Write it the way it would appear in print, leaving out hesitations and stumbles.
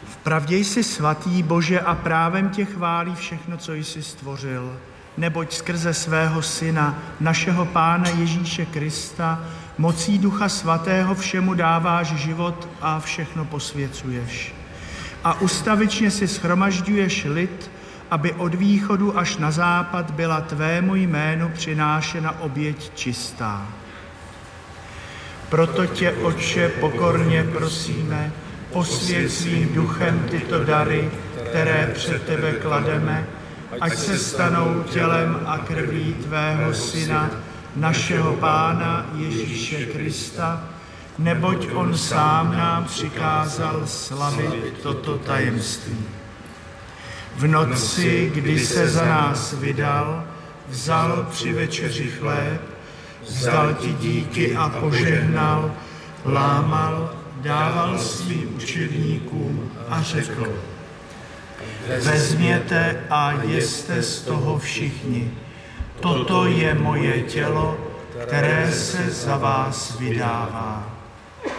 Vpravdě jsi svatý, Bože, a právem tě chválí všechno, co jsi stvořil, neboť skrze svého Syna, našeho Pána Ježíše Krista, mocí Ducha Svatého všemu dáváš život a všechno posvěcuješ. A ustavičně si shromažďuješ lid, aby od východu až na západ byla tvému jménu přinášena oběť čistá. Proto tě, Otče, pokorně prosíme, posvěť svým duchem tyto dary, které před tebe klademe, ať se stanou tělem a krví tvého Syna, našeho Pána Ježíše Krista, neboť on sám nám přikázal slavit toto tajemství. V noci, kdy se za nás vydal, vzal při večeři chléb, vzdal ti díky a požehnal, lámal, dával svým učedníkům a řekl: vezměte a jeste z toho všichni. Toto je moje tělo, které se za vás vydává.